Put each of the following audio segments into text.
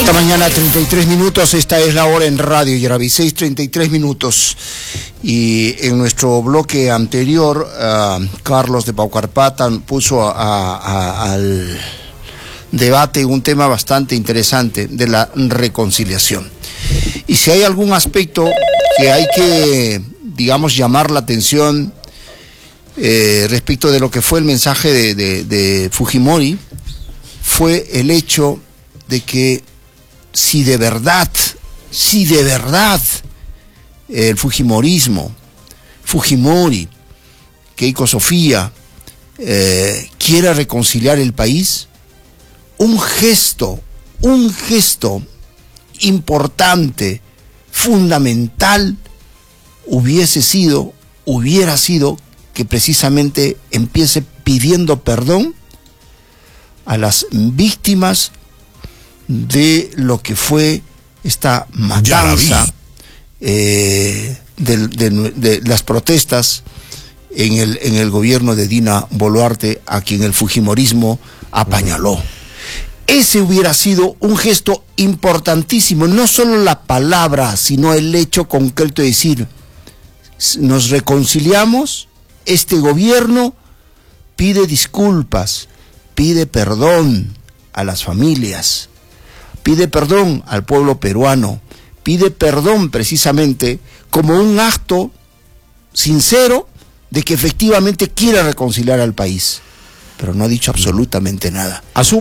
Esta mañana 33 minutos, esta es la hora en Radio Yaraví, 6:33 minutos. Y en nuestro bloque anterior, Carlos de Paucarpata puso al debate un tema bastante interesante de la reconciliación. Y si hay algún aspecto que hay que, digamos, llamar la atención respecto de lo que fue el mensaje de Fujimori, fue el hecho de que si de verdad el Fujimorismo, Fujimori, Keiko Sofía, quiere reconciliar el país, un gesto importante, fundamental, hubiera sido que precisamente empiece pidiendo perdón a las víctimas de lo que fue esta matanza de las protestas en el gobierno de Dina Boluarte, a quien el Fujimorismo apañaló. Ese hubiera sido un gesto importantísimo, no solo la palabra, sino el hecho concreto de decir: nos reconciliamos, este gobierno pide disculpas, pide perdón a las familias, pide perdón al pueblo peruano, pide perdón precisamente como un acto sincero de que efectivamente quiere reconciliar al país. Pero no ha dicho absolutamente nada.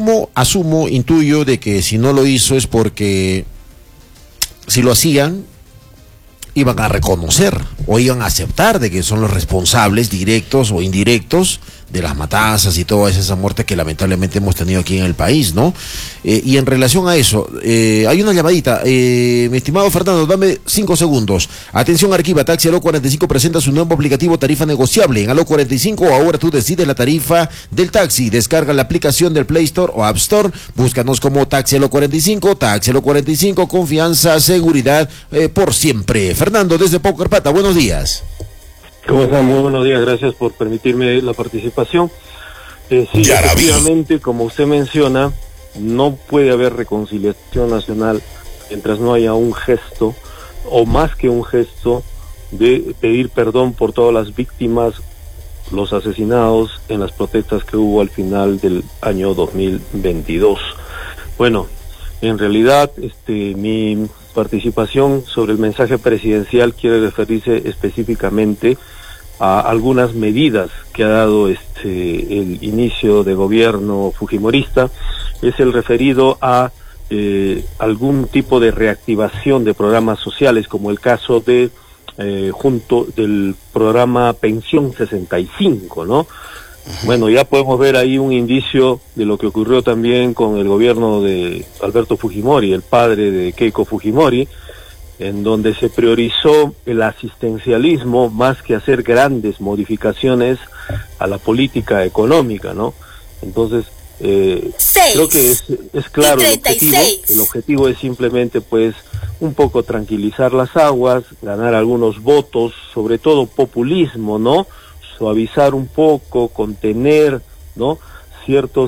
Intuyo de que si no lo hizo es porque si lo hacían iban a reconocer o iban a aceptar de que son los responsables directos o indirectos de las matanzas y todas esas muertes que lamentablemente hemos tenido aquí en el país, ¿no? Y en relación a eso, hay una llamadita. Mi estimado Fernando, dame 5 segundos. Atención, Arequipa, Taxi Aló 45 presenta su nuevo aplicativo tarifa negociable. En Aló 45 ahora tú decides la tarifa del taxi. Descarga la aplicación del Play Store o App Store. Búscanos como Taxi Aló 45, Taxi Aló 45, confianza, seguridad por siempre. Fernando, desde Paucarpata, buenos días. ¿Cómo están? Muy buenos días, gracias por permitirme la participación. Sí, efectivamente, como usted menciona, no puede haber reconciliación nacional mientras no haya un gesto, o más que un gesto, de pedir perdón por todas las víctimas, los asesinados en las protestas que hubo al final del año 2022. Bueno, en realidad, mi participación sobre el mensaje presidencial quiere referirse específicamente a algunas medidas que ha dado el inicio de gobierno fujimorista. Es el referido a algún tipo de reactivación de programas sociales, como el caso de junto del programa Pensión 65, ¿no? Bueno, ya podemos ver ahí un indicio de lo que ocurrió también con el gobierno de Alberto Fujimori, el padre de Keiko Fujimori, en donde se priorizó el asistencialismo más que hacer grandes modificaciones a la política económica, ¿no? Entonces, creo que es claro el objetivo. El objetivo es simplemente, pues, un poco tranquilizar las aguas, ganar algunos votos, sobre todo populismo, ¿no? Suavizar un poco, contener, ¿no? Ciertos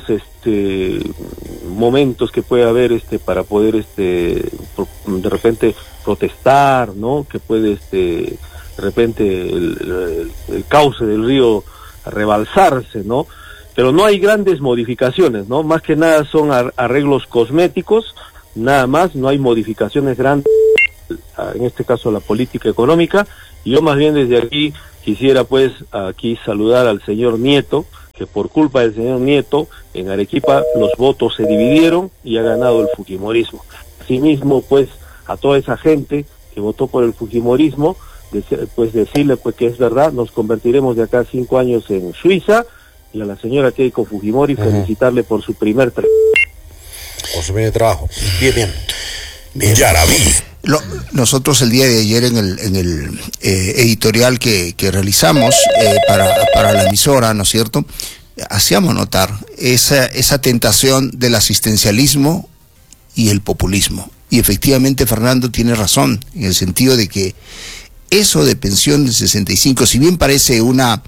momentos que puede haber para poder de repente protestar, ¿no? Que puede de repente el cauce del río rebalsarse, ¿no? Pero no hay grandes modificaciones, ¿no? Más que nada son arreglos cosméticos, nada más, no hay modificaciones grandes, en este caso la política económica. Y yo más bien desde aquí quisiera pues aquí saludar al señor Nieto, que por culpa del señor Nieto en Arequipa los votos se dividieron y ha ganado el fujimorismo. Asimismo, pues, a toda esa gente que votó por el fujimorismo, pues decirle pues que es verdad, nos convertiremos de acá a 5 años en Suiza, y a la señora Keiko Fujimori felicitarle por su primer trabajo. Por su primer trabajo. Bien. Yaraví. Nosotros el día de ayer en el editorial que realizamos para la emisora, ¿no es cierto?, hacíamos notar esa tentación del asistencialismo y el populismo. Y efectivamente Fernando tiene razón, en el sentido de que eso de pensión de 65, si bien parece una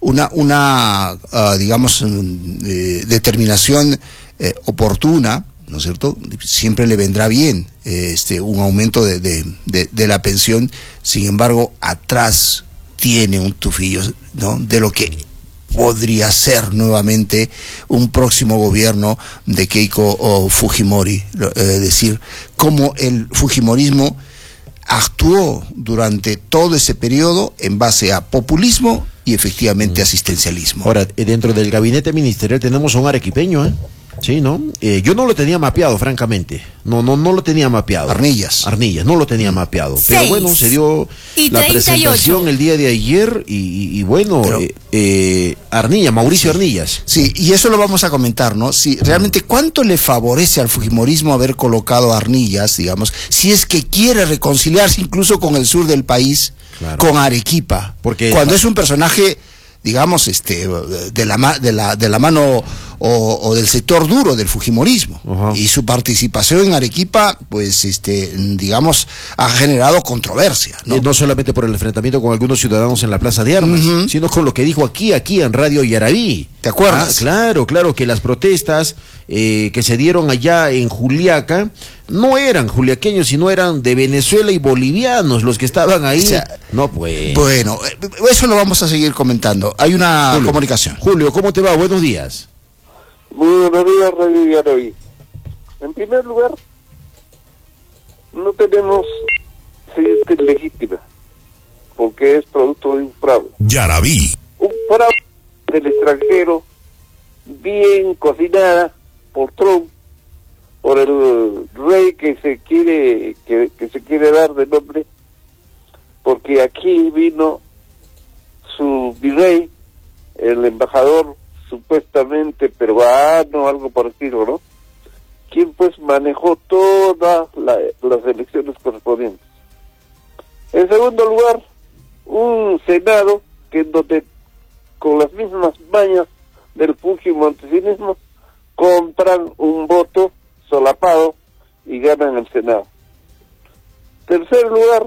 digamos, determinación oportuna, ¿no es cierto? Siempre le vendrá bien un aumento de la pensión. Sin embargo, atrás tiene un tufillo, ¿no?, de lo que podría ser nuevamente un próximo gobierno de Keiko Fujimori. Es decir, cómo el fujimorismo actuó durante todo ese periodo en base a populismo y efectivamente asistencialismo. Ahora, dentro del gabinete ministerial tenemos a un arequipeño, ¿eh? Sí, ¿no? Yo no lo tenía mapeado, francamente. No lo tenía mapeado. Arnillas, no lo tenía mapeado. Pero bueno, se dio la presentación el día de ayer y bueno, Mauricio Arnillas. Sí, y eso lo vamos a comentar, ¿no? Si realmente cuánto le favorece al fujimorismo haber colocado a Arnillas, digamos, si es que quiere reconciliarse incluso con el sur del país, claro, con Arequipa, porque cuando es un personaje, digamos, de la mano o del sector duro del fujimorismo. Y su participación en Arequipa, pues, digamos, ha generado controversia, ¿no? No solamente por el enfrentamiento con algunos ciudadanos en la Plaza de Armas, sino con lo que dijo aquí en Radio Yarabí. ¿Te acuerdas? Claro, que las protestas que se dieron allá en Juliaca no eran juliaqueños, sino eran de Venezuela y bolivianos los que estaban ahí. O sea, no, pues. Bueno, eso lo vamos a seguir comentando. Hay una comunicación. Julio, ¿cómo te va? Buenos días. Muy buenos días, Radio Yarabí. En primer lugar, no tenemos sede legítima, porque es producto de un fraude. Yarabí. Un fraude del extranjero, bien cocinada por Trump, por el rey que se quiere dar de nombre, porque aquí vino su virrey, el embajador supuestamente peruano, algo parecido, ¿no?, quien pues manejó todas las elecciones correspondientes. En segundo lugar, un senado que en donde con las mismas mañas del fujimontesinismo compran un voto solapado y ganan el Senado. Tercer lugar,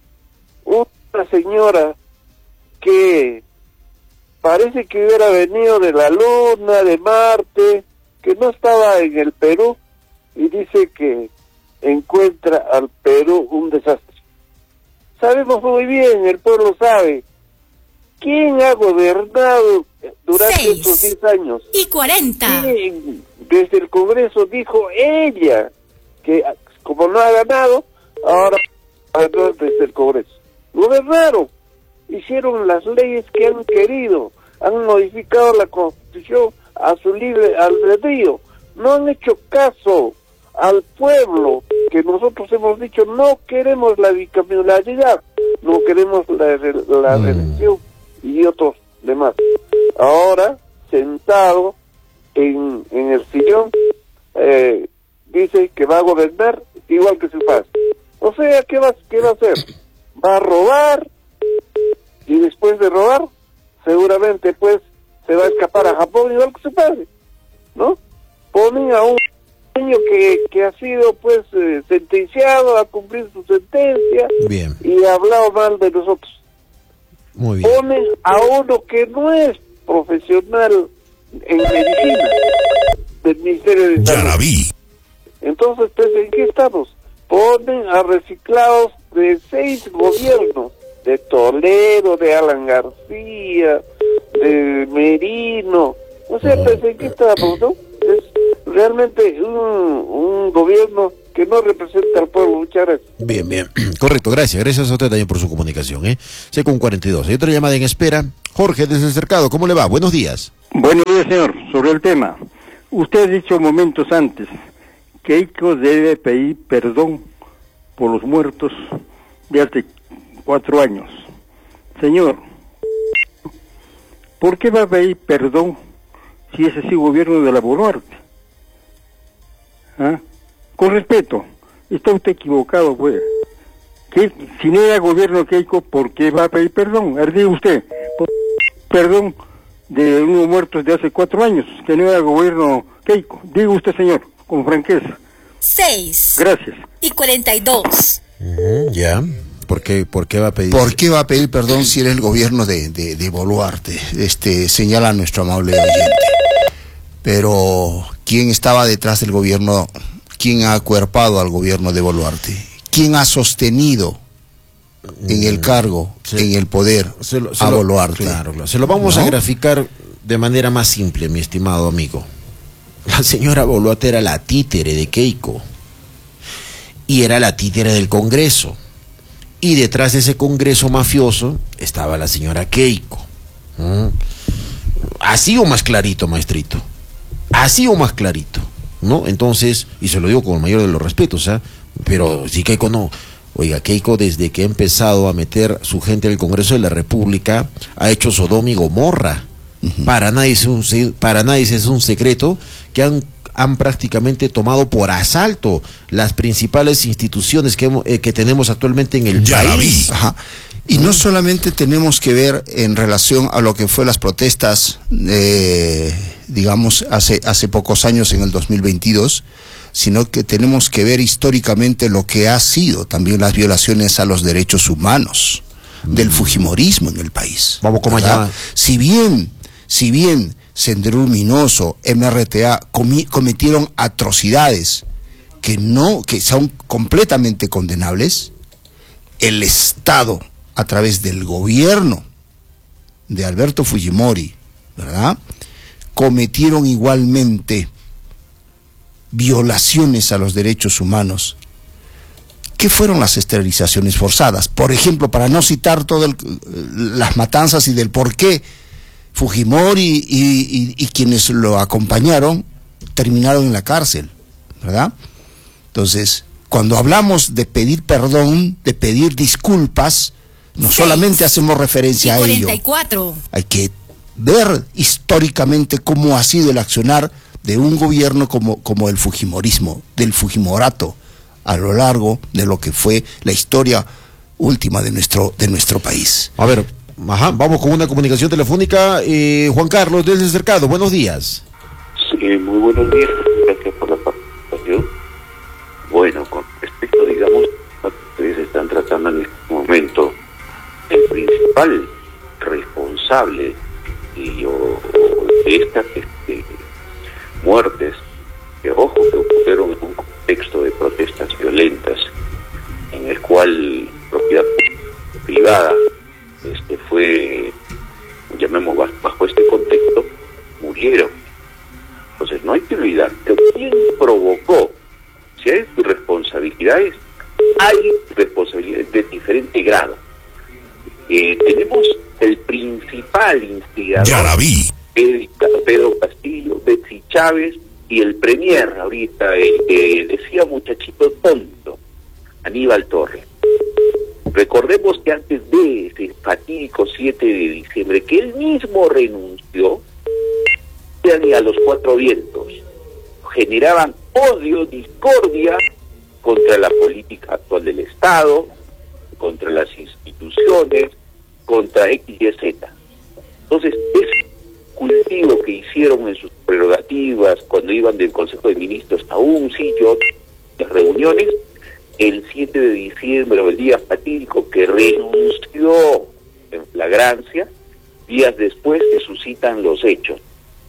una señora que parece que hubiera venido de la Luna, de Marte, que no estaba en el Perú, y dice que encuentra al Perú un desastre. Sabemos muy bien, el pueblo sabe, quién ha gobernado durante estos 10 años. 6:40. ¿Quién desde el Congreso dijo ella que como no ha ganado, ahora ganó desde el Congreso? Gobernaron, hicieron las leyes que han querido, han modificado la Constitución a su libre albedrío, no han hecho caso al pueblo, que nosotros hemos dicho no queremos la bicameralidad, no queremos la reelección y otros demás. Ahora, sentado en el sillón, dice que va a gobernar igual que su padre. O sea, ¿qué va a hacer? Va a robar, y después de robar, seguramente pues se va a escapar a Japón igual que su padre, ¿no? Ponen a un niño que ha sido pues sentenciado a cumplir su sentencia. Bien. Y ha hablado mal de nosotros. Muy bien. Ponen a uno que no es profesional en medicina del Ministerio de Salud. Yarabí. Entonces, pues, ¿en qué estamos? Ponen a reciclados de 6 gobiernos, de Toledo, de Alan García, de Merino. O sea, pues, ¿en qué estamos, no? Es realmente un gobierno que no representa al pueblo. Muchas gracias. Bien, correcto, gracias a usted también por su comunicación, C42. Hay otra llamada en espera. Jorge, desde el Cercado, ¿cómo le va? Buenos días. Buenos días, señor. Sobre el tema, usted ha dicho momentos antes que Keiko debe pedir perdón por los muertos de hace 4 años. Señor, ¿por qué va a pedir perdón si es así gobierno de la Boluarte? ¿Ah? Con respeto, está usted equivocado, pues. Que si no era gobierno Keiko, ¿por qué va a pedir perdón? A ver, diga usted, perdón de unos muertos de hace 4 años, que no era gobierno Keiko. Diga usted, señor, con franqueza. 6:42. Ya. ¿Por qué va a pedir? ¿Por qué va a pedir perdón si era el gobierno de Boluarte? Señala nuestro amable oyente. Pero ¿quién estaba detrás del gobierno? ¿Quién ha acuerpado al gobierno de Boluarte? ¿Quién ha sostenido en el cargo, en el poder, a Boluarte? Claro. Se lo vamos a graficar de manera más simple, mi estimado amigo. La señora Boluarte era la títere de Keiko. Y era la títere del Congreso. Y detrás de ese Congreso mafioso estaba la señora Keiko. Así o más clarito, maestrito. Así o más clarito, ¿no? Entonces, y se lo digo con el mayor de los respetos, pero si Keiko no... Oiga, Keiko desde que ha empezado a meter su gente en el Congreso de la República ha hecho Sodoma y Gomorra. Para nadie es un secreto que han prácticamente tomado por asalto las principales instituciones que tenemos actualmente en el país. Ajá. Y no solamente tenemos que ver en relación a lo que fue las protestas, digamos, hace pocos años, en el 2022, sino que tenemos que ver históricamente lo que ha sido también las violaciones a los derechos humanos del fujimorismo en el país. Vamos con allá. Si bien Sendero Luminoso, MRTA cometieron atrocidades que son completamente condenables, el Estado, a través del gobierno de Alberto Fujimori, ¿verdad?, cometieron igualmente violaciones a los derechos humanos. ¿Qué fueron las esterilizaciones forzadas? Por ejemplo, para no citar todas las matanzas y del por qué Fujimori y quienes lo acompañaron terminaron en la cárcel, ¿verdad? Entonces, cuando hablamos de pedir perdón, de pedir disculpas, no solamente hacemos referencia a ello. Hay que ver históricamente cómo ha sido el accionar de un gobierno como el fujimorismo, del fujimorato, a lo largo de lo que fue la historia última de nuestro país. A ver, vamos con una comunicación telefónica. Juan Carlos, desde el Cercado, buenos días. Sí, muy buenos días, gracias por la participación. Bueno, con respecto, digamos, a lo que ustedes están tratando en este momento, el principal responsable de estas muertes, que ojo, que ocurrieron en un contexto de protestas violentas, en el cual propiedad privada fue, llamemos bajo este contexto, murieron. Entonces no hay que olvidar que quién provocó, si hay responsabilidades, hay responsabilidades de diferente grado. Tenemos el principal instigador, ya la vi, Pedro Castillo, Betsy Chávez, y el premier ahorita, decía muchachito tonto, Aníbal Torres. Recordemos que antes de ese fatídico 7 de diciembre, que él mismo renunció, y a los cuatro vientos generaban odio, discordia contra la política actual del Estado, contra las instituciones, contra X y Z. Entonces, ese cultivo que hicieron en sus prerrogativas cuando iban del Consejo de Ministros a un sitio, las reuniones, el 7 de diciembre, o el día fatídico, que renunció en flagrancia, días después se suscitan los hechos,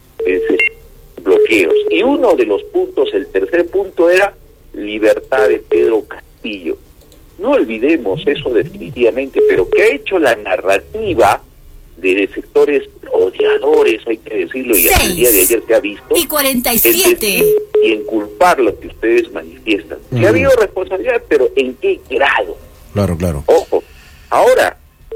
bloqueos. Y uno de los puntos, el tercer punto, era libertad de Pedro Castillo. No olvidemos eso definitivamente, pero que ha hecho la narrativa de sectores odiadores, hay que decirlo, y hasta el día de ayer se ha visto, y 47, y en culpar lo que ustedes manifiestan. Sí ha habido responsabilidad, pero ¿en qué grado? Claro. Ojo, ahora,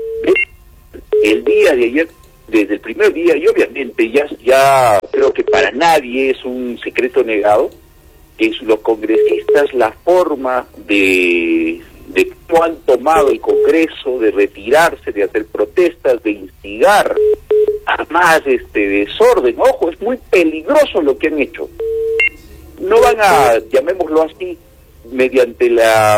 el día de ayer, desde el primer día, y obviamente ya creo que para nadie es un secreto negado, que los congresistas, la forma de cómo han tomado el Congreso, de retirarse, de hacer protestas, de instigar a más desorden. Ojo, es muy peligroso lo que han hecho. No van a, llamémoslo así, mediante las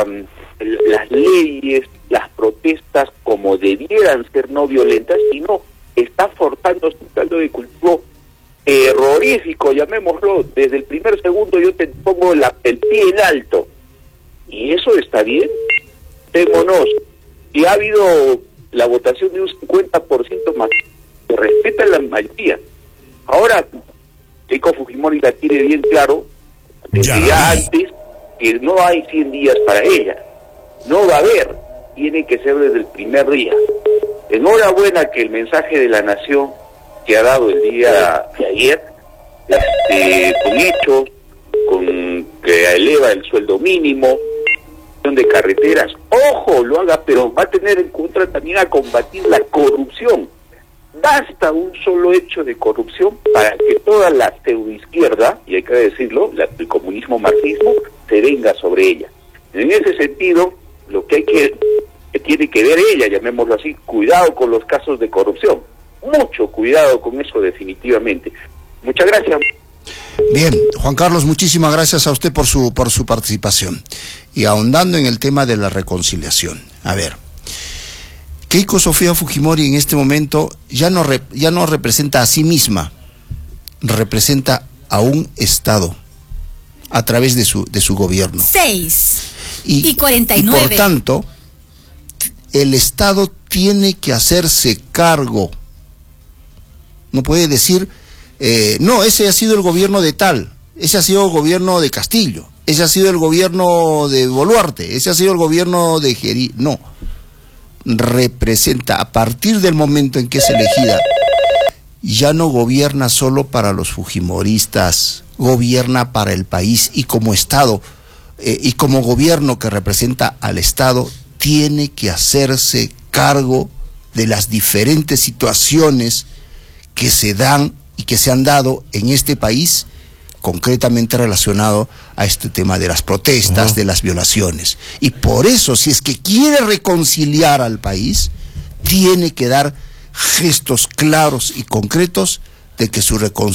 leyes, las protestas como debieran ser no violentas, sino está forzando un caldo de cultivo terrorífico, llamémoslo. Desde el primer segundo yo te pongo el pie en alto. ¿Y eso está bien? Démonos. Y ha habido la votación de un 50% más, que respeta la mayoría. Ahora, Keiko Fujimori la tiene bien claro, desde ya antes, que no hay 100 días para ella. No va a haber, tiene que ser desde el primer día. Enhorabuena que el mensaje de la nación que ha dado el día de ayer, con hechos, con que eleva el sueldo mínimo, de carreteras, ojo, lo haga, pero va a tener en cuenta también a combatir la corrupción. Basta un solo hecho de corrupción para que toda la pseudoizquierda, y hay que decirlo, el comunismo marxismo, se venga sobre ella. En ese sentido, lo que tiene que ver ella, llamémoslo así, cuidado con los casos de corrupción. Mucho cuidado con eso definitivamente. Muchas gracias. Bien, Juan Carlos, muchísimas gracias a usted por su participación. Y ahondando en el tema de la reconciliación. A ver, Keiko Sofía Fujimori en este momento ya no representa a sí misma, representa a un Estado a través de su gobierno. 6:49. Y por tanto, el Estado tiene que hacerse cargo. No puede decir, no, ese ha sido el gobierno de tal, ese ha sido el gobierno de Castillo, ese ha sido el gobierno de Boluarte, ese ha sido el gobierno de Gerí. No, representa, a partir del momento en que es elegida, ya no gobierna solo para los fujimoristas, gobierna para el país, y como Estado, y como gobierno que representa al Estado, tiene que hacerse cargo de las diferentes situaciones que se dan y que se han dado en este país, concretamente relacionado a este tema de las protestas, de las violaciones. Y por eso, si es que quiere reconciliar al país, tiene que dar gestos claros y concretos de que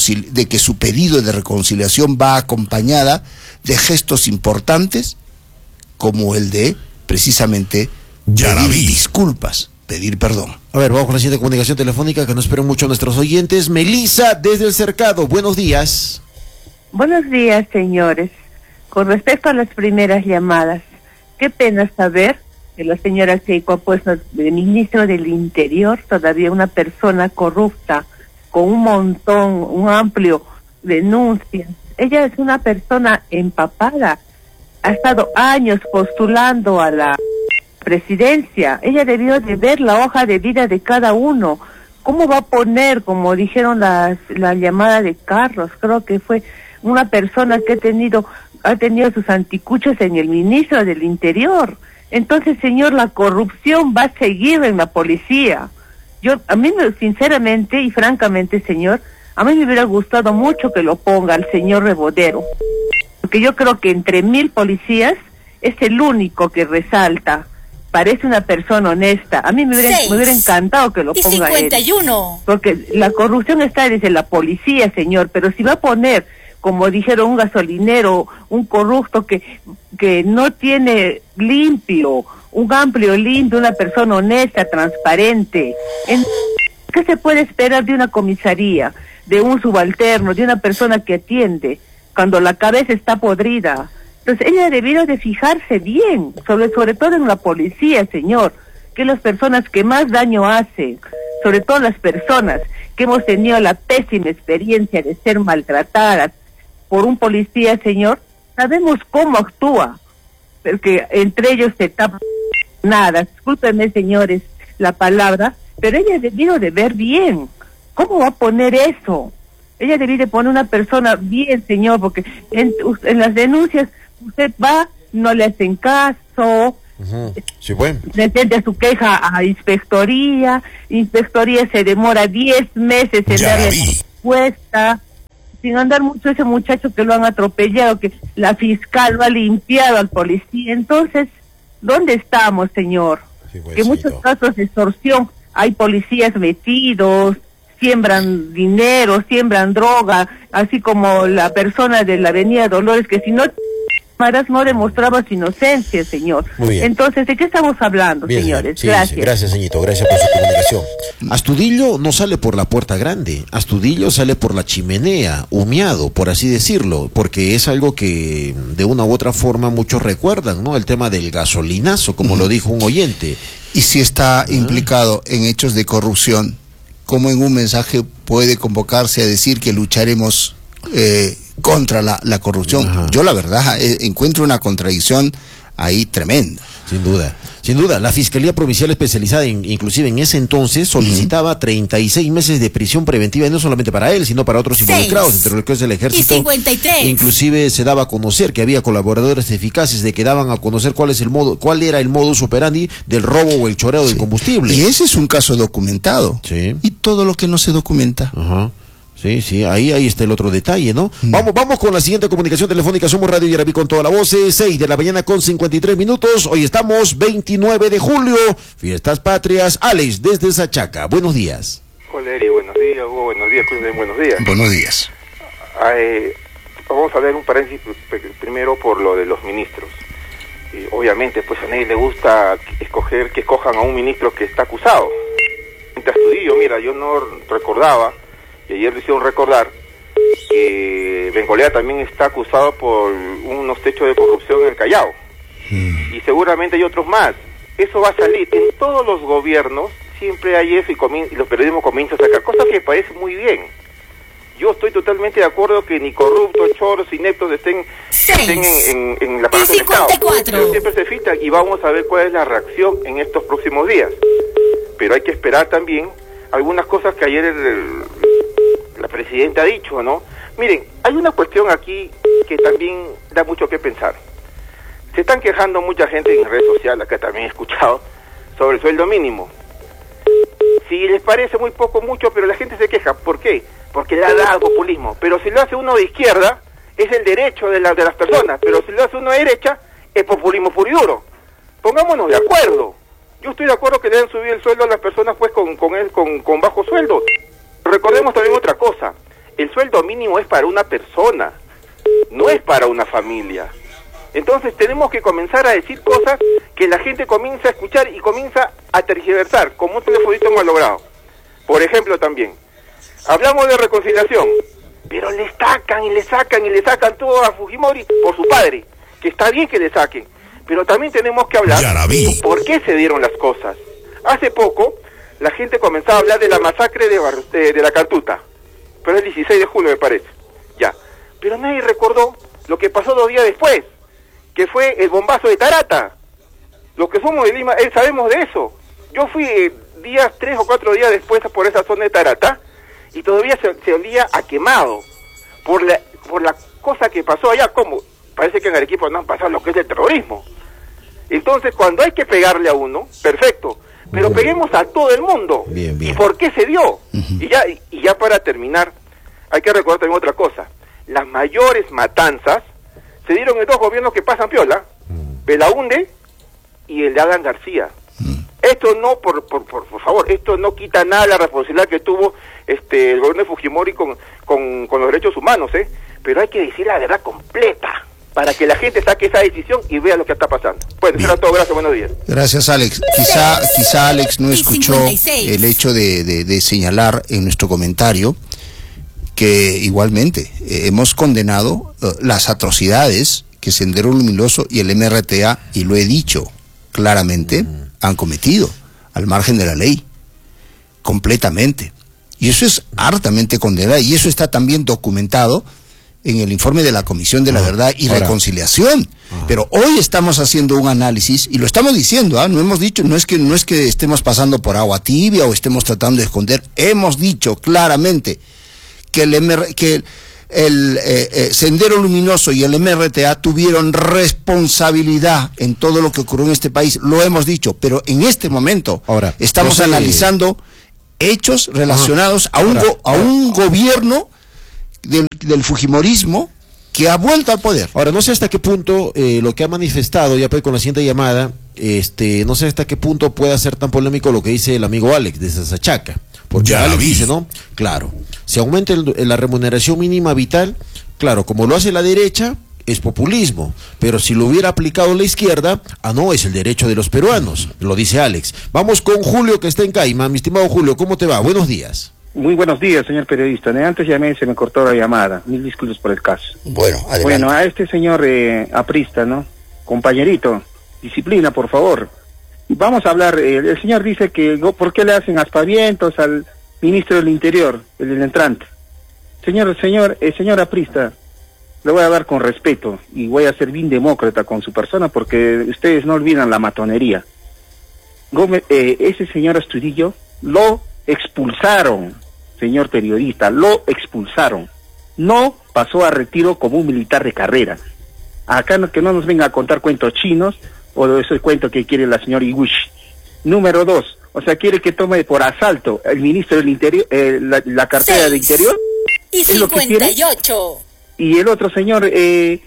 su pedido de reconciliación va acompañada de gestos importantes, como el de, precisamente, pedir disculpas, pedir perdón. A ver, vamos con la siguiente comunicación telefónica que nos esperan mucho nuestros oyentes. Melissa, desde el Cercado, buenos días. Buenos días, señores. Con respecto a las primeras llamadas, qué pena saber que la señora Keiko ha puesto de ministro del Interior todavía una persona corrupta, con un amplio denuncias. Ella es una persona empapada, ha estado años postulando a la presidencia. Ella debió de ver la hoja de vida de cada uno. ¿Cómo va a poner, como dijeron la llamada de Carlos, creo que fue una persona que ha tenido sus anticuchos en el ministro del Interior? Entonces, señor, la corrupción va a seguir en la policía. A mí, sinceramente y francamente, señor, a mí me hubiera gustado mucho que lo ponga el señor Rebodero, porque yo creo que entre 1000 policías es el único que resalta. Parece una persona honesta. A mí me hubiera encantado que lo ponga 51. él. Porque la corrupción está desde la policía, señor, pero si va a poner, como dijeron, un gasolinero, un corrupto que no tiene limpio, un amplio limpio, una persona honesta, transparente, ¿qué se puede esperar de una comisaría, de un subalterno, de una persona que atiende, cuando la cabeza está podrida? Entonces ella debió de fijarse bien, sobre todo en la policía, señor, que las personas que más daño hacen, sobre todo las personas que hemos tenido la pésima experiencia de ser maltratadas por un policía, señor, sabemos cómo actúa, porque entre ellos se tapa nada. Discúlpenme, señores, la palabra, pero ella debió de ver bien. ¿Cómo va a poner eso? Ella debió de poner una persona bien, señor, porque en las denuncias usted va, no le hacen caso, sí, bueno, presenta su queja a inspectoría se demora 10 meses en darle respuesta, sin andar mucho ese muchacho que lo han atropellado, que la fiscal lo ha limpiado al policía. Entonces, ¿dónde estamos, señor? Sí, pues, que muchos casos de extorsión, hay policías metidos, siembran dinero, siembran droga, así como la persona de la avenida Dolores, que si no demostraba su inocencia, señor. Muy bien. Entonces, ¿de qué estamos hablando, bien, señores? sí, gracias. Sí, gracias, señorito, gracias por su comunicación. Astudillo no sale por la puerta grande, Astudillo sale por la chimenea, humeado, por así decirlo, porque es algo que de una u otra forma muchos recuerdan, ¿no? El tema del gasolinazo, como lo dijo un oyente. Y si está implicado en hechos de corrupción, ¿cómo en un mensaje puede convocarse a decir que lucharemos contra la corrupción. Ajá. Yo la verdad encuentro una contradicción ahí tremenda. Sin duda, la Fiscalía Provincial Especializada, inclusive en ese entonces, solicitaba 36 meses de prisión preventiva, y no solamente para él, sino para otros involucrados, entre los que es el Ejército. Y 53. Inclusive se daba a conocer que había colaboradores eficaces de que daban a conocer cuál era el modus operandi del robo o el choreo del combustible. Y ese es un caso documentado. Sí. Y todo lo que no se documenta. Ajá. Sí, ahí está el otro detalle, ¿no? Vamos con la siguiente comunicación telefónica. Somos Radio Yarabí con toda la voz, 6 de la mañana con 53 minutos. Hoy estamos 29 de julio, Fiestas Patrias. Alex, desde Sachaca, buenos días. Hola, Eri, buenos días. Hugo, buenos días. Cruz, buenos días. Buenos días. Vamos a ver un paréntesis primero por lo de los ministros. Obviamente, pues a nadie le gusta que escojan a un ministro que está acusado. Mientras estudio, mira, yo no recordaba, y ayer lo hicieron recordar, que Bengolea también está acusado por unos hechos de corrupción en el Callao. Y seguramente hay otros más. Eso va a salir. En todos los gobiernos siempre hay eso, y los periodismos comienzan a sacar cosas que me parecen muy bien. Yo estoy totalmente de acuerdo que ni corruptos, choros, ineptos estén en la parte del Estado. Pero siempre se filtran y vamos a ver cuál es la reacción en estos próximos días. Pero hay que esperar también algunas cosas que ayer la presidenta ha dicho, ¿no? Miren, hay una cuestión aquí que también da mucho que pensar. Se están quejando mucha gente en redes sociales, acá también he escuchado, sobre el sueldo mínimo. Si les parece muy poco, mucho, pero la gente se queja. ¿Por qué? Porque le da al populismo. Pero si lo hace uno de izquierda, es el derecho de las personas. Pero si lo hace uno de derecha, es populismo puro y duro. Pongámonos de acuerdo. Yo estoy de acuerdo que le den subir el sueldo a las personas pues con bajo sueldo. Recordemos también otra cosa. El sueldo mínimo es para una persona, no es para una familia. Entonces tenemos que comenzar a decir cosas que la gente comienza a escuchar y comienza a tergiversar, como un telefonito hemos logrado. Por ejemplo también, hablamos de reconciliación, pero le sacan y le sacan todo a Fujimori por su padre, que está bien que le saquen, pero también tenemos que hablar de por qué se dieron las cosas. Hace poco la gente comenzaba a hablar de la masacre de la Cantuta, pero el 16 de julio me parece, ya. Pero nadie recordó lo que pasó 2 días después, que fue el bombazo de Tarata. Los que somos de Lima, sabemos de eso. Yo fui 3 o 4 días después por esa zona de Tarata, y todavía se olía a quemado, por la cosa que pasó allá. Como parece que en Arequipa no han pasado lo que es el terrorismo. Entonces, cuando hay que pegarle a uno, perfecto, pero peguemos a todo el mundo. Bien. ¿Y por qué se dio? Y ya para terminar, hay que recordar también otra cosa. Las mayores matanzas se dieron en 2 gobiernos que pasan piola, Belaúnde y el de Alan García. Esto no, por favor, esto no quita nada la responsabilidad que tuvo el gobierno de Fujimori con los derechos humanos, pero hay que decir la verdad completa, para que la gente saque esa decisión y vea lo que está pasando. Bueno, eso era todo, gracias, buenos días. Gracias, Alex. Quizá Alex no escuchó 56. El hecho de señalar en nuestro comentario que igualmente hemos condenado las atrocidades que Sendero Luminoso y el MRTA, y lo he dicho claramente, han cometido al margen de la ley, completamente. Y eso es hartamente condenado, y eso está también documentado en el informe de la Comisión de la Verdad y Reconciliación. Pero hoy estamos haciendo un análisis y lo estamos diciendo, no hemos dicho, no es que estemos pasando por agua tibia o estemos tratando de esconder, hemos dicho claramente que el Sendero Luminoso y el MRTA tuvieron responsabilidad en todo lo que ocurrió en este país, lo hemos dicho, pero en este momento estamos analizando hechos relacionados a un gobierno del Fujimorismo que ha vuelto al poder. Ahora, no sé hasta qué punto lo que ha manifestado, ya pues con la siguiente llamada, no sé hasta qué punto puede ser tan polémico lo que dice el amigo Alex de Sachaca. Porque Alex dice, ¿no? Claro, si aumenta la remuneración mínima vital, claro, como lo hace la derecha, es populismo, pero si lo hubiera aplicado la izquierda, no, es el derecho de los peruanos, lo dice Alex. Vamos con Julio, que está en Caima. Mi estimado Julio, ¿cómo te va? Buenos días. Muy buenos días, señor periodista. Antes llamé y se me cortó la llamada. Mil disculpas por el caso. Bueno, adelante. Bueno, a este señor aprista, ¿no? Compañerito, disciplina, por favor. Vamos a hablar, el señor dice que ¿por qué le hacen aspavientos al ministro del Interior, el entrante? Señor aprista, le voy a dar con respeto y voy a ser bien demócrata con su persona porque ustedes no olvidan la matonería. Gómez, ese señor Astudillo lo expulsaron, señor periodista, lo expulsaron. No pasó a retiro como un militar de carrera. Acá que no nos venga a contar cuentos chinos o de esos cuentos que quiere la señora Iguchi. Número 2, o sea, quiere que tome por asalto el ministro del Interior, la cartera de Interior. Y 58. Y el otro señor, el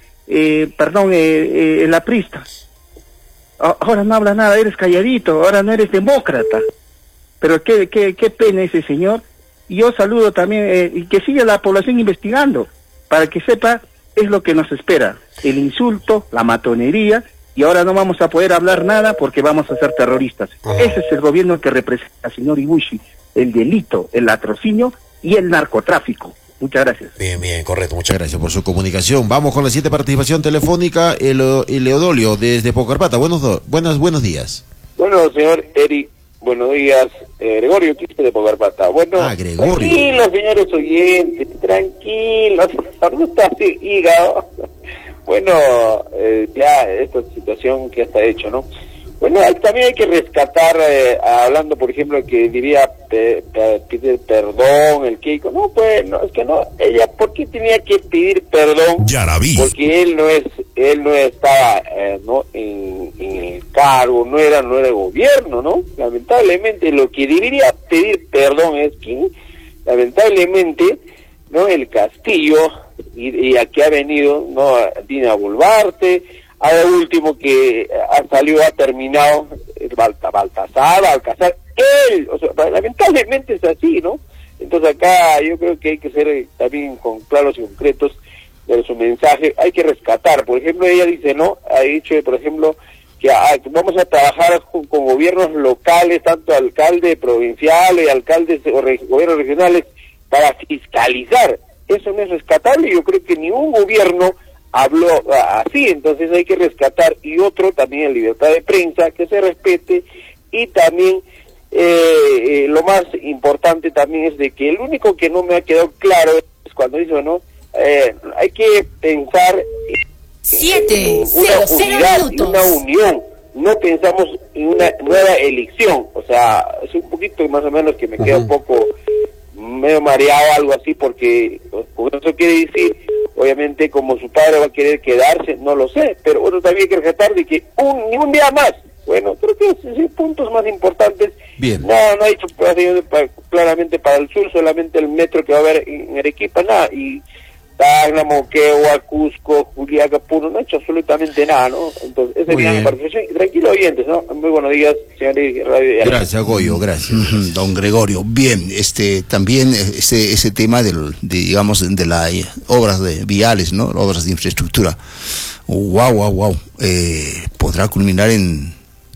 aprista. Ahora no habla nada, eres calladito, ahora no eres demócrata. Pero qué pena ese señor. Y yo saludo también, y que siga la población investigando, para que sepa es lo que nos espera. El insulto, la matonería, y ahora no vamos a poder hablar nada porque vamos a ser terroristas. Ese es el gobierno que representa al señor Iguchi, el delito, el latrocinio y el narcotráfico. Muchas gracias. Bien, correcto. Muchas gracias por su comunicación. Vamos con la siguiente participación telefónica, el Leodolio, desde Pocarpata. Buenos días. Bueno, señor Eri, buenos días. Gregorio Quispe de Pocarpata. Bueno, Gregorio. Tranquilos, señores oyentes, tranquilos. No está así, hígado. Bueno, ya esta situación que está hecho, ¿no? Bueno, también hay que rescatar, hablando, por ejemplo, que diría pedir perdón, el Keiko. No, pues, no, es que no, ella, ¿por qué tenía que pedir perdón? Yaraví. Porque él no estaba en el cargo, no era gobierno, ¿no? Lamentablemente, lo que debería pedir perdón es que, lamentablemente, ¿no? El Castillo, y aquí ha venido, ¿no? Dina Boluarte, ahora último que ha terminado Balcazar, él, o sea, lamentablemente es así, ¿no? Entonces acá yo creo que hay que ser también claros y concretos de su mensaje, hay que rescatar. Por ejemplo, ella dice, ¿no? Ha dicho, por ejemplo, que vamos a trabajar con gobiernos locales, tanto alcaldes provinciales, alcaldes o gobiernos regionales, para fiscalizar. Eso no es rescatable, yo creo que ningún gobierno habló así, entonces hay que rescatar. Y otro, también la libertad de prensa, que se respete, y también lo más importante también es de que el único que no me ha quedado claro es cuando dice, ¿no? Hay que pensar en una unidad y una unión, no pensamos en una nueva elección, o sea, es un poquito más o menos que me queda un poco medio mareado, algo así, porque eso quiere decir, obviamente, como su padre va a querer quedarse, no lo sé, pero bueno, también hay que rescatar de que ni un día más. Bueno, creo que esos puntos más importantes. Bien. No ha hecho claramente para el sur, solamente el metro que va a haber en Arequipa, nada, y Tacna, Moquegua, Cusco, Juliaca, Puno, no ha hecho absolutamente nada, ¿no? Entonces, esa es mi participación. Tranquilo, oyentes, ¿no? Muy buenos días, señores Radio. Gracias, Goyo, gracias. Don Gregorio. Bien, también ese tema de las obras de viales, ¿no? Obras de infraestructura. Wow. Podrá culminar en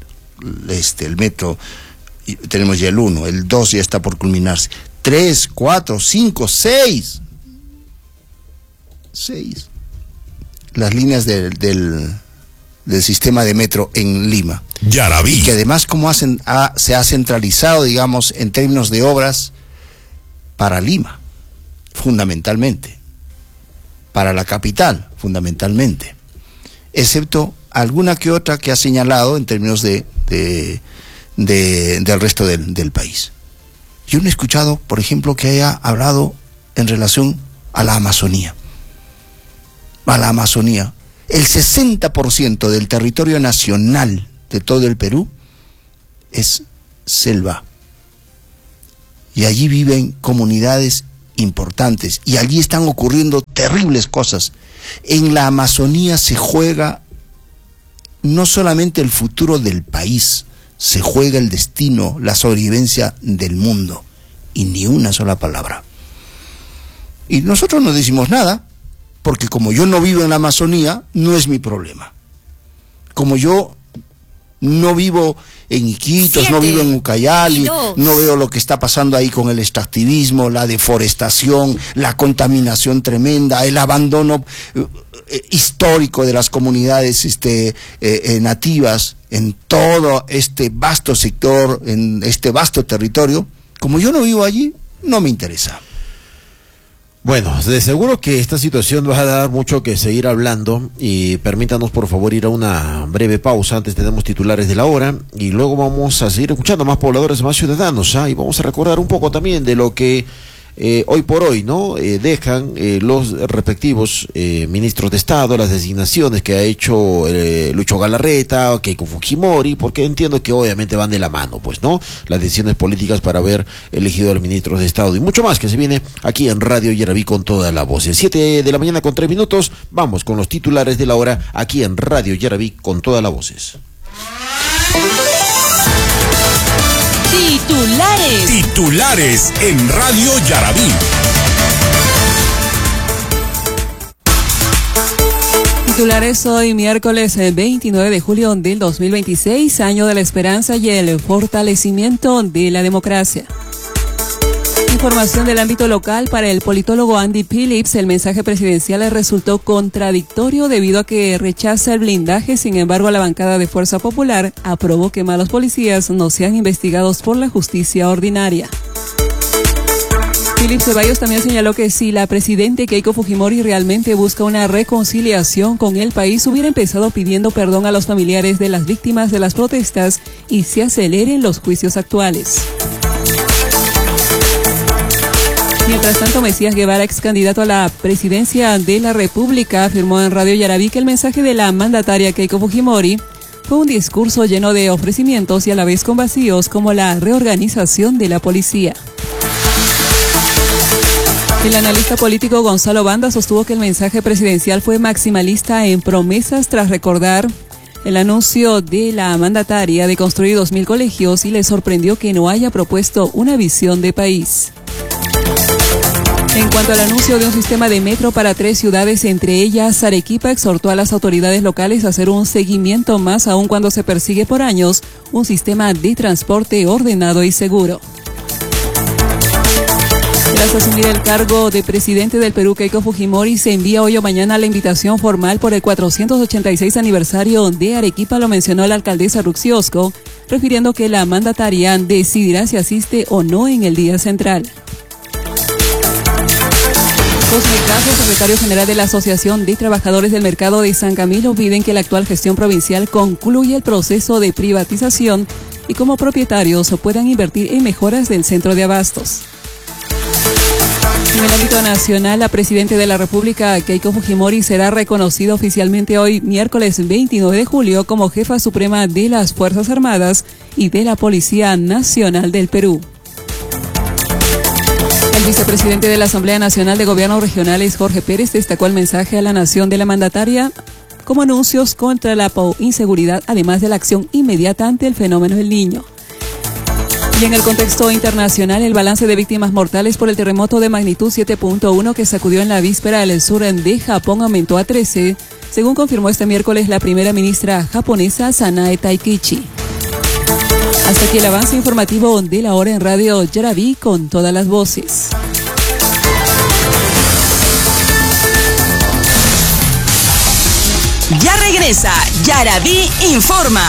el metro. Tenemos ya el 1, el 2 ya está por culminarse. 3, 4, 5, 6. Las líneas del sistema de metro en Lima. Yaraví. Y que además se ha centralizado, digamos, en términos de obras para Lima, fundamentalmente. Para la capital, fundamentalmente. Excepto alguna que otra que ha señalado en términos del resto del país. Yo no he escuchado, por ejemplo, que haya hablado en relación a la Amazonía. El 60% del territorio nacional de todo el Perú es selva. Y allí viven comunidades importantes. Y allí están ocurriendo terribles cosas. En la Amazonía se juega no solamente el futuro del país, se juega el destino, la sobrevivencia del mundo. Y ni una sola palabra. Y nosotros no decimos nada, porque como yo no vivo en la Amazonía, no es mi problema. Como yo no vivo en Iquitos, no vivo en Ucayali, no veo lo que está pasando ahí con el extractivismo, la deforestación, la contaminación tremenda, el abandono histórico de las comunidades nativas en todo este vasto sector, en este vasto territorio. Como yo no vivo allí, no me interesa. Bueno, de seguro que esta situación va a dar mucho que seguir hablando y permítanos por favor ir a una breve pausa. Antes tenemos titulares de la hora y luego vamos a seguir escuchando más pobladores, más ciudadanos, y vamos a recordar un poco también de lo que hoy por hoy, ¿no? Dejan los respectivos ministros de Estado, las designaciones que ha hecho Lucho Galarreta, Keiko Fujimori, porque entiendo que obviamente van de la mano, pues, ¿no? Las decisiones políticas para haber elegido a los ministros de Estado y mucho más que se viene aquí en Radio Yaraví con toda la voz. 7 de la mañana con 3 minutos, vamos con los titulares de la hora aquí en Radio Yaraví con todas las voces. Titulares en Radio Yaraví. Titulares hoy miércoles 29 de julio del 2026, año de la esperanza y el fortalecimiento de la democracia. Información del ámbito local para el politólogo Andy Phillips. El mensaje presidencial resultó contradictorio debido a que rechaza el blindaje. Sin embargo, la bancada de Fuerza Popular aprobó que malos policías no sean investigados por la justicia ordinaria. Phillips Ceballos también señaló que si la presidenta Keiko Fujimori realmente busca una reconciliación con el país, hubiera empezado pidiendo perdón a los familiares de las víctimas de las protestas y se aceleren los juicios actuales. Mientras tanto, Mesías Guevara, ex candidato a la presidencia de la República, afirmó en Radio Yaraví que el mensaje de la mandataria Keiko Fujimori fue un discurso lleno de ofrecimientos y a la vez con vacíos, como la reorganización de la policía. El analista político Gonzalo Banda sostuvo que el mensaje presidencial fue maximalista en promesas tras recordar el anuncio de la mandataria de construir 2.000 colegios y le sorprendió que no haya propuesto una visión de país. En cuanto al anuncio de un sistema de metro para 3 ciudades, entre ellas Arequipa, exhortó a las autoridades locales a hacer un seguimiento más aún cuando se persigue por años un sistema de transporte ordenado y seguro. Tras asumir el cargo de presidente del Perú, Keiko Fujimori se envía hoy o mañana la invitación formal por el 486 aniversario de Arequipa, lo mencionó la alcaldesa Ruxi Osco, refiriendo que la mandataria decidirá si asiste o no en el día central. José Caso, secretario general de la Asociación de Trabajadores del Mercado de San Camilo, piden que la actual gestión provincial concluya el proceso de privatización y como propietarios puedan invertir en mejoras del centro de abastos. En el ámbito nacional, la presidenta de la República, Keiko Fujimori, será reconocida oficialmente hoy, miércoles 29 de julio, como jefa suprema de las Fuerzas Armadas y de la Policía Nacional del Perú. El vicepresidente de la Asamblea Nacional de Gobiernos Regionales, Jorge Pérez, destacó el mensaje a la nación de la mandataria como anuncios contra la inseguridad, además de la acción inmediata ante el fenómeno del Niño. Y en el contexto internacional, el balance de víctimas mortales por el terremoto de magnitud 7.1 que sacudió en la víspera del sur de Japón aumentó a 13, según confirmó este miércoles la primera ministra japonesa Sanae Taikichi. Hasta aquí el avance informativo de la hora en Radio Yaraví con todas las voces. Ya regresa Yaraví Informa.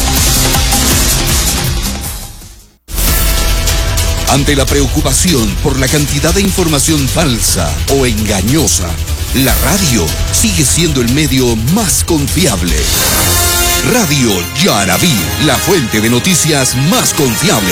Ante la preocupación por la cantidad de información falsa o engañosa, la radio sigue siendo el medio más confiable. Radio Yaraví, la fuente de noticias más confiable.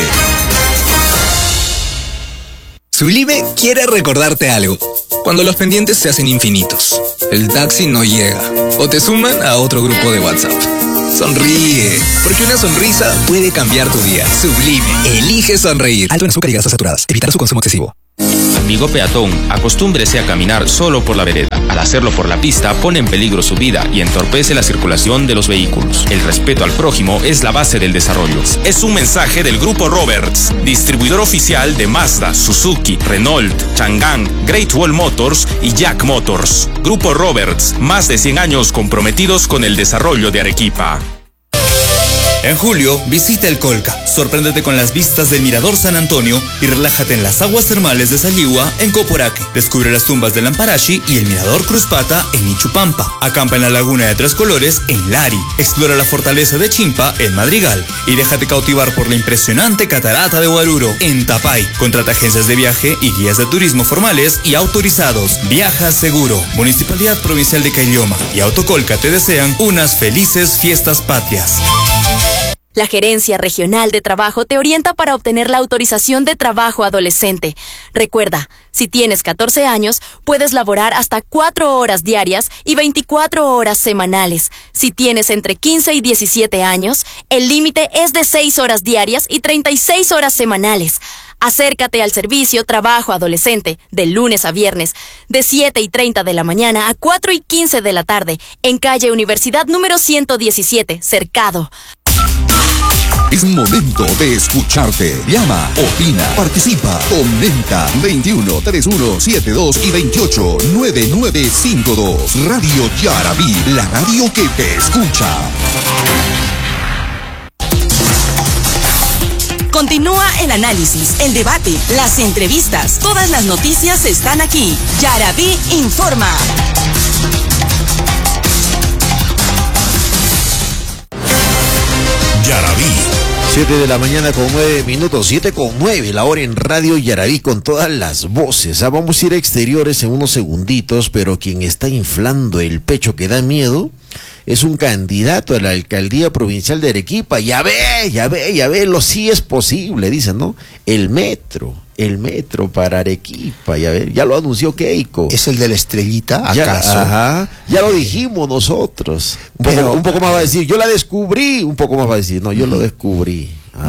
Sublime quiere recordarte algo. Cuando los pendientes se hacen infinitos, el taxi no llega o te suman a otro grupo de WhatsApp. Sonríe, porque una sonrisa puede cambiar tu día. Sublime, elige sonreír. Alto en azúcar y grasas saturadas. Evitar su consumo excesivo. Amigo peatón, acostúmbrese a caminar solo por la vereda. Al hacerlo por la pista, pone en peligro su vida y entorpece la circulación de los vehículos. El respeto al prójimo es la base del desarrollo. Es un mensaje del Grupo Roberts, distribuidor oficial de Mazda, Suzuki, Renault, Chang'an, Great Wall Motors y Jack Motors. Grupo Roberts, más de 100 años comprometidos con el desarrollo de Arequipa. En julio, visita el Colca, sorpréndete con las vistas del Mirador San Antonio y relájate en las aguas termales de Saligua en Coporaque. Descubre las tumbas del Lamparashi y el Mirador Cruzpata en Ichupampa. Acampa en la Laguna de Tres Colores en Lari. Explora la fortaleza de Chimpa en Madrigal. Y déjate cautivar por la impresionante catarata de Huaruro en Tapay. Contrata agencias de viaje y guías de turismo formales y autorizados. Viaja seguro. Municipalidad Provincial de Caylloma y Autocolca te desean unas felices fiestas patrias. La Gerencia Regional de Trabajo te orienta para obtener la autorización de trabajo adolescente. Recuerda, si tienes 14 años, puedes laborar hasta 4 horas diarias y 24 horas semanales. Si tienes entre 15 y 17 años, el límite es de 6 horas diarias y 36 horas semanales. Acércate al servicio Trabajo Adolescente de lunes a viernes, de 7:30 de la mañana a 4:15 de la tarde, en calle Universidad número 117, Cercado. Es momento de escucharte. Llama, opina, participa, comenta. 21 31 72 y 28 9952. Radio Yarabí, la radio que te escucha. Continúa el análisis, el debate, las entrevistas. Todas las noticias están aquí. Yarabí informa. Yarabí. 7 de la mañana con 9 minutos, 7:09, la hora en Radio Yarabí con todas las voces. Vamos a ir a exteriores en unos segunditos, pero quien está inflando el pecho que da miedo es un candidato a la alcaldía provincial de Arequipa. Ya ve, lo sí es posible, dicen, ¿no? El metro para Arequipa, ya lo anunció Keiko. ¿Es el de la estrellita, acaso? Ya lo dijimos nosotros. Un poco más va a decir, yo la descubrí, un poco más va a decir, no, yo lo descubrí.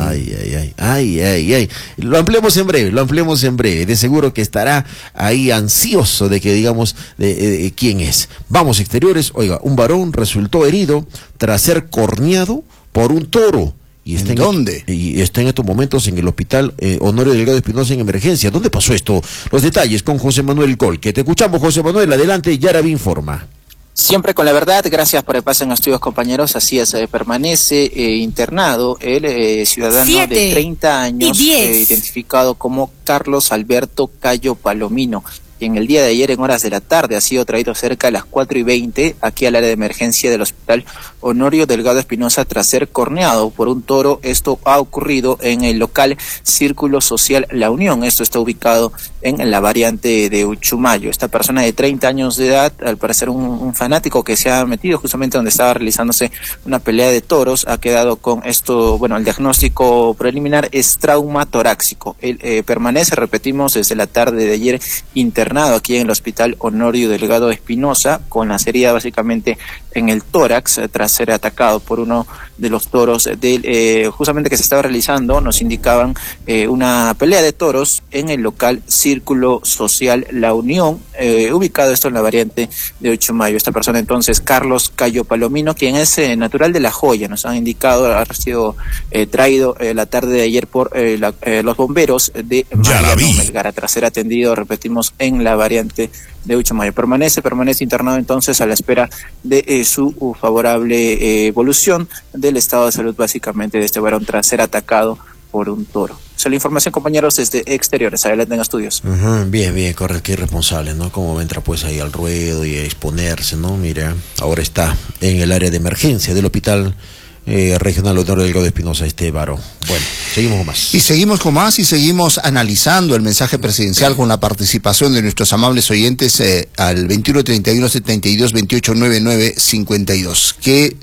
Ay. Lo ampliemos en breve, de seguro que estará ahí ansioso de que digamos quién es. Vamos, exteriores. Oiga, un varón resultó herido tras ser corneado por un toro. Y está ¿Dónde? Y está en estos momentos en el hospital Honorio Delgado Espinosa en emergencia. ¿Dónde pasó esto? Los detalles con José Manuel Colque. Te escuchamos, José Manuel. Adelante, Yarabí informa. Siempre con la verdad, gracias por el pase en los estudios, compañeros. Así es, permanece internado el ciudadano de 30 años, identificado como Carlos Alberto Cayo Palomino, y en el día de ayer, en horas de la tarde, ha sido traído cerca de las 4:20 aquí al área de emergencia del hospital Honorio Delgado Espinosa tras ser corneado por un toro. Esto ha ocurrido en el local Círculo Social La Unión. Esto está ubicado en la variante de Uchumayo. Esta persona de 30 años de edad, al parecer un fanático que se ha metido justamente donde estaba realizándose una pelea de toros, ha quedado con esto. Bueno, el diagnóstico preliminar es trauma torácico. Él permanece, repetimos, desde la tarde de ayer internado aquí en el hospital Honorio Delgado Espinosa, con la herida básicamente en el tórax tras ser atacado por uno de los toros justamente que se estaba realizando. Nos indicaban una pelea de toros en el local Círculo Social La Unión, ubicado esto en la variante de 8 de mayo. Esta persona entonces, Carlos Cayo Palomino, quien es natural de La Joya, nos han indicado, ha sido traído la tarde de ayer por los bomberos de Mariano Melgar tras ser atendido, repetimos, en la variante de 8 de mayo. Permanece internado entonces a la espera de su favorable evolución del estado de salud básicamente de este varón tras ser atacado por un toro. Esa es la información, compañeros, desde exteriores. Adelante en estudios. Bien, correcto, qué irresponsable, ¿no? Como entra pues ahí al ruedo y a exponerse, ¿no? Mira, ahora está en el área de emergencia del hospital regional Honorio Delgado Espinosa, este varón. Bueno, seguimos con más. Y seguimos analizando el mensaje presidencial con la participación de nuestros amables oyentes al 21 31 72 28 99 52. ¿Qué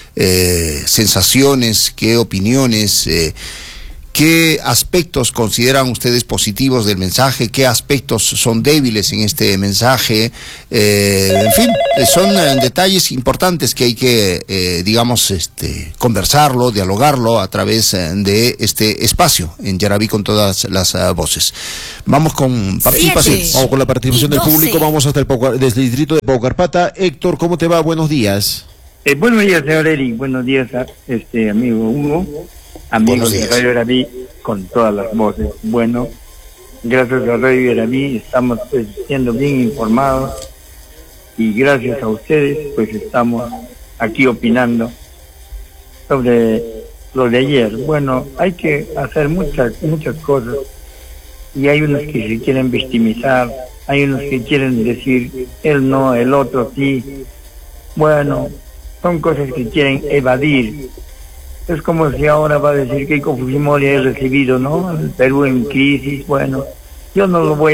sensaciones, qué opiniones, qué aspectos consideran ustedes positivos del mensaje, qué aspectos son débiles en este mensaje? En fin, son detalles importantes que hay que, conversarlo, dialogarlo a través de este espacio en Yarabí con todas las voces. Vamos con participación. Vamos con la participación del público. Vamos hasta desde el distrito de Paucarpata. Héctor, ¿cómo te va? Buenos días. Buenos días, señor Eric. Buenos días a amigo Hugo. Amigos de Radio Yarabí con todas las voces. Bueno, gracias a Radio Yarabí estamos siendo bien informados, y gracias a ustedes pues estamos aquí opinando sobre lo de ayer. Bueno, hay que hacer muchas cosas. Y hay unos que se quieren victimizar, hay unos que quieren decir, él no, el otro sí. Bueno, son cosas que quieren evadir. Es como si ahora va a decir que Keiko Fujimori ha recibido, ¿no?, el Perú en crisis. Bueno, yo no lo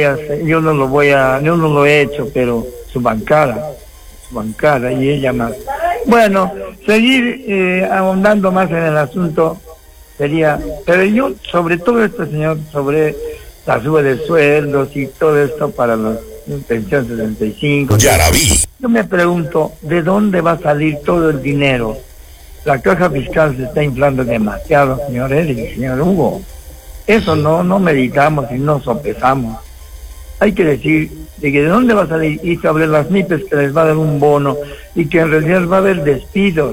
he hecho, pero su bancada y ella más. Bueno, seguir ahondando más en el asunto sería, pero yo sobre todo esto, señor, sobre la suba de sueldos y todo esto para la pensión 65. Yo me pregunto, ¿de dónde va a salir todo el dinero? La caja fiscal se está inflando demasiado, señor Eric, señor Hugo. Eso no meditamos y no sopesamos. Hay que decir de que de dónde va a salir, y sobre las MIPES que les va a dar un bono, y que en realidad va a haber despidos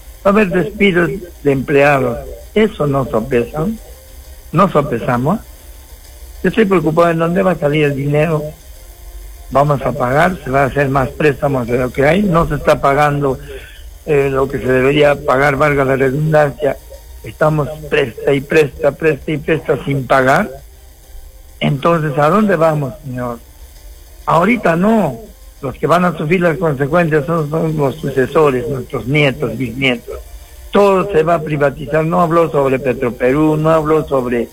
de empleados. Eso no sopesan, no sopesamos. Yo estoy preocupado en dónde va a salir el dinero. Vamos a pagar, se va a hacer más préstamos de lo que hay, no se está pagando lo que se debería pagar, valga la redundancia. Estamos presta y presta sin pagar. Entonces, ¿a dónde vamos, señor? Ahorita no. Los que van a sufrir las consecuencias son los sucesores, nuestros nietos, bisnietos. Todo se va a privatizar. No habló sobre Petroperú, no habló sobre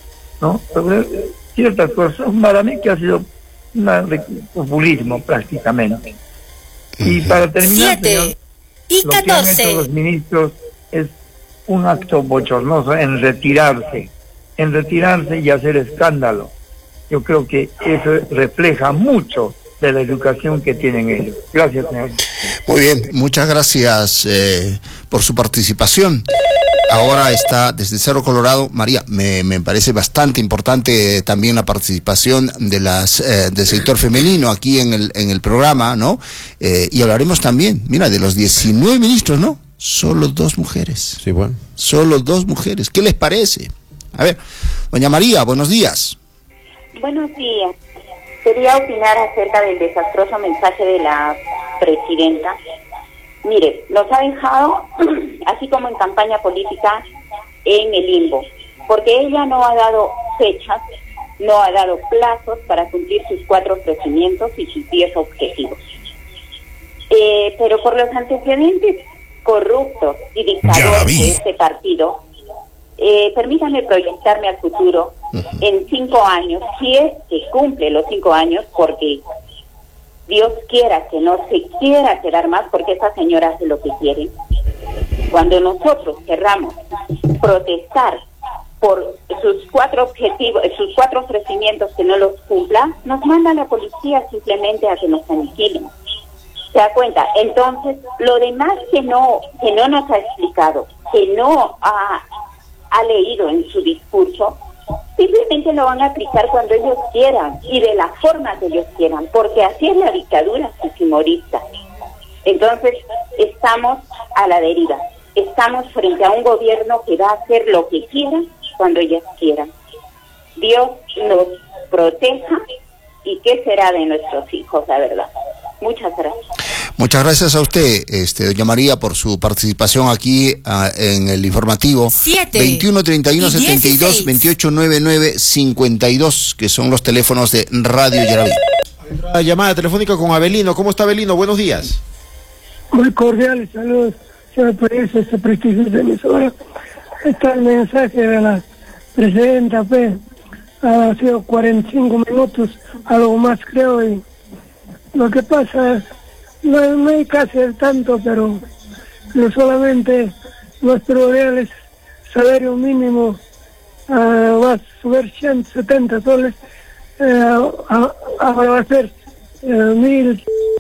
ciertas cosas. Para mí que ha sido un populismo prácticamente. Y para terminar, 7 señor, y lo que han 14. hecho los ministros es un acto bochornoso en retirarse y hacer escándalo. Yo creo que eso refleja mucho de la educación que tienen ellos. Gracias, señor. Muy bien, muchas gracias por su participación. Ahora está desde Cerro Colorado. María, me parece bastante importante también la participación de del sector femenino aquí en el programa, ¿no? Y hablaremos también, mira, de los 19 ministros, ¿no? Solo 2 mujeres. Sí, bueno. Solo 2 mujeres. ¿Qué les parece? A ver, doña María, buenos días. Buenos días. Quería opinar acerca del desastroso mensaje de la presidenta. Mire, nos ha dejado, así como en campaña política, en el limbo, porque ella no ha dado fechas, no ha dado plazos para cumplir sus 4 ofrecimientos y sus 10 objetivos. Pero por los antecedentes corruptos y dictadores de este partido, permítanme proyectarme al futuro en 5 años, si es que cumple los 5 años, porque Dios quiera que no se quiera quedar más, porque esa señora hace lo que quiere. Cuando nosotros querramos protestar por sus 4 objetivos, sus 4 ofrecimientos que no los cumpla, nos manda la policía simplemente a que nos aniquilen. ¿Se da cuenta? Entonces, lo demás que no nos ha explicado, que no ha leído en su discurso, simplemente lo van a aplicar cuando ellos quieran y de la forma que ellos quieran, porque así es la dictadura fujimorista. Entonces, estamos a la deriva. Estamos frente a un gobierno que va a hacer lo que quiera cuando ellas quieran. Dios nos proteja, y qué será de nuestros hijos, la verdad. Muchas gracias. Muchas gracias a usted, doña María, por su participación aquí en el informativo. 21 31 72 28 99 52, que son los teléfonos de Radio Yaraví. La llamada telefónica con Abelino. ¿Cómo está, Abelino? Buenos días. Muy cordiales saludos, señor Pérez, esta prestigiosa emisora. Está el mensaje de la presidenta, pues, ha sido 45 minutos, algo más creo, y lo que pasa es, no hay que hacer tanto, pero no solamente nuestro real salario mínimo va a subir 170 soles, ahora va a ser 1.000,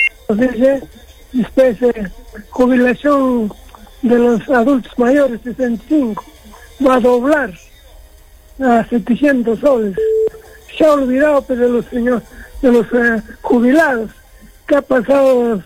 después jubilación de los adultos mayores, 65, va a doblar a 700 soles. Se ha olvidado pues, de los señores, de los jubilados. ¿Qué ha pasado,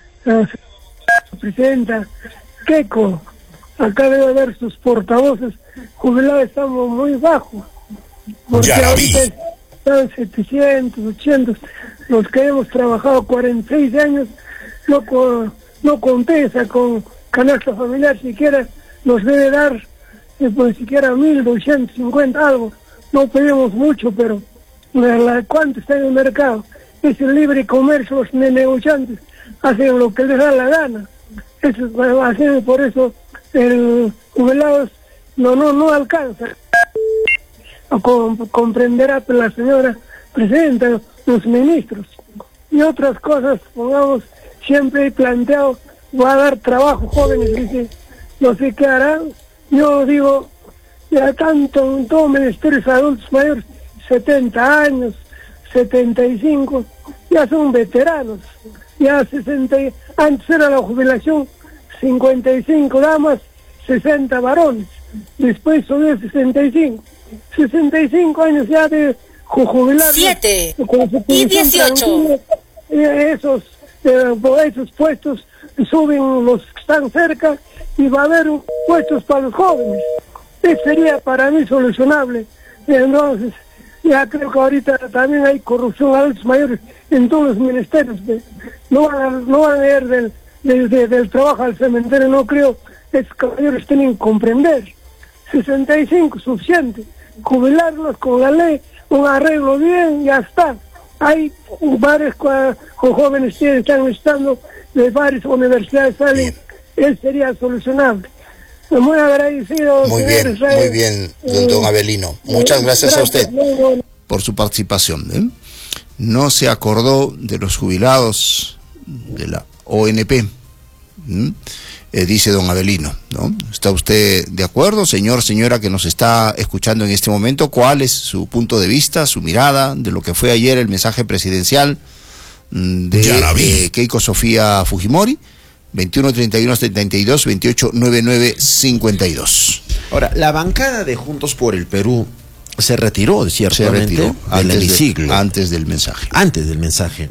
presidenta Keiko? Acá debe haber sus portavoces. Jubilados estamos muy bajos. Porque ahorita están 700, 800. Los que hemos trabajado 46 años no compensa con canasta familiar siquiera. Nos debe dar pues siquiera 1.250 algo. No pedimos mucho, pero ¿cuánto está en el mercado? Es el libre comercio, los negociantes hacen lo que les da la gana. Eso, por eso el jubilados no alcanza. Comprenderá la señora presidenta, los ministros. Y otras cosas, pongamos, siempre he planteado, va a dar trabajo jóvenes, dice, no sé qué harán. Yo digo, ya tanto en todo ministerios adultos mayores, 70 años, 75, ya son veteranos, ya 60, antes era la jubilación 55 damas, 60 varones, después subió 65 años ya de jubilar. 7 y 18. Esos puestos suben los que están cerca y va a haber puestos para los jóvenes. Eso sería para mí solucionable. Entonces, ya creo que ahorita también hay corrupción a adultos mayores en todos los ministerios. No van a ir del trabajo al cementerio, no creo. Esos caballeros tienen que comprender. 65 suficiente. Jubilarlos con la ley, un arreglo bien, ya está. Hay varios jóvenes que están estando de varias universidades, salen, él sería solucionable. Muy agradecido. Muy bien, don Avelino. Muchas gracias a usted por su participación. No se acordó de los jubilados de la ONP, dice don Avelino, ¿no? ¿Está usted de acuerdo, señora que nos está escuchando en este momento? ¿Cuál es su punto de vista, su mirada de lo que fue ayer el mensaje presidencial de Keiko Sofía Fujimori? 21-31-72-28-99-52. Ahora, la bancada de Juntos por el Perú se retiró, ciertamente, del hemiciclo. Antes del mensaje. Antes del mensaje.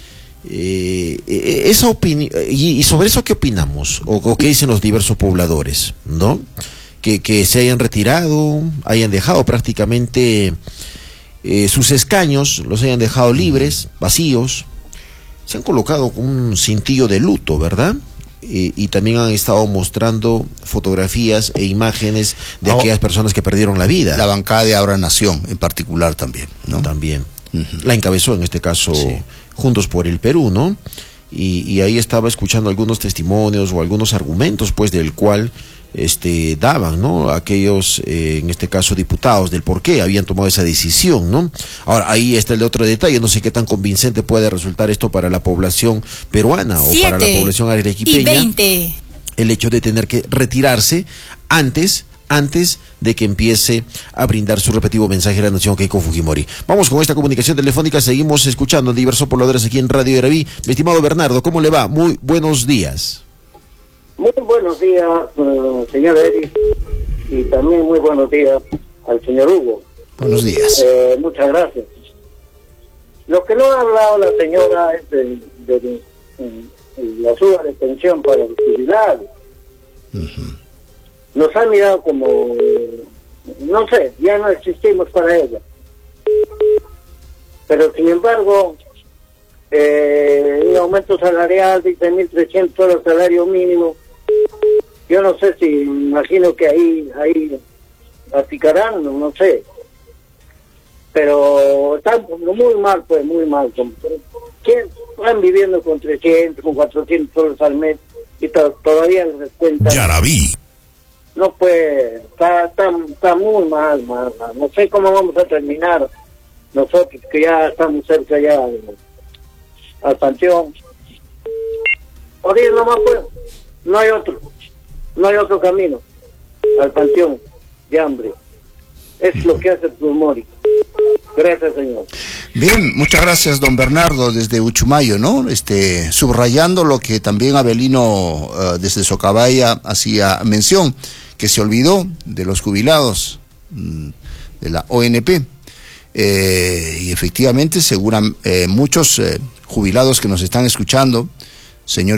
Esa opinión, y sobre eso, ¿qué opinamos? ¿O qué dicen los diversos pobladores? ¿No? Que se hayan retirado, hayan dejado prácticamente sus escaños, los hayan dejado libres, vacíos. Se han colocado con un cintillo de luto, ¿verdad? Y también han estado mostrando fotografías e imágenes de aquellas personas que perdieron la vida. La bancada de Ahora Nación, en particular, también, ¿no? También. La encabezó, en este caso, Juntos por el Perú, ¿no? Y ahí estaba escuchando algunos testimonios o algunos argumentos, pues, del cual daban, ¿no? Aquellos, en este caso, diputados, del por qué habían tomado esa decisión, ¿no? Ahora, ahí está el otro detalle, no sé qué tan convincente puede resultar esto para la población peruana o para la población arequipeña, el hecho de tener que retirarse antes de que empiece a brindar su repetido mensaje a la nación Keiko Fujimori. Vamos con esta comunicación telefónica, seguimos escuchando a diversos pobladores aquí en Radio Yaraví. Mi estimado Bernardo, ¿cómo le va? Muy buenos días. Muy buenos días, señor Eric, y también muy buenos días al señor Hugo. Buenos días. Muchas gracias. Lo que no ha hablado la señora es de la suba de pensión para los jubilados. Nos ha mirado como, no sé, ya no existimos para ella. Pero sin embargo, un aumento salarial de 1.300 el salario mínimo, yo no sé si, imagino que ahí aplicarán, no sé. Pero están muy mal, pues, muy mal. ¿Quién van viviendo con 300, con 400 soles al mes y todavía les descuentan? Yaraví. No, pues, está muy mal. No sé cómo vamos a terminar nosotros, que ya estamos cerca ya al panteón. Por ahí nomás, pues, no hay otro camino al panteón de hambre. Es lo que hace Fujimori. Gracias, señor. Bien, muchas gracias, don Bernardo, desde Uchumayo, ¿no? Subrayando lo que también Avelino desde Socabaya hacía mención, que se olvidó de los jubilados de la ONP. Y efectivamente, muchos jubilados que nos están escuchando, señores